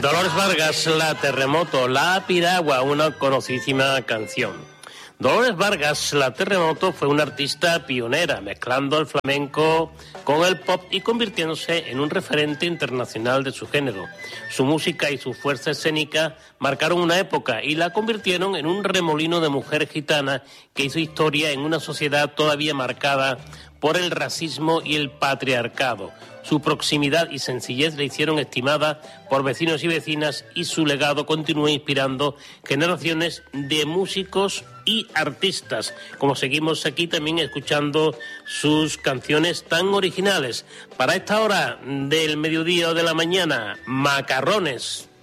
Dolores Vargas, La Terremoto, La Piragua, una conocidísima canción. Dolores Vargas, La Terremoto, fue una artista pionera, mezclando el flamenco con el pop y convirtiéndose en un referente internacional de su género. Su música y su fuerza escénica marcaron una época y la convirtieron en un remolino de mujer gitana que hizo historia en una sociedad todavía marcada por el racismo y el patriarcado. Su proximidad y sencillez la hicieron estimada por vecinos y vecinas y su legado continúa inspirando generaciones de músicos y artistas, como seguimos aquí también escuchando sus canciones tan originales. Para esta hora del mediodía o de la mañana, Macarrones.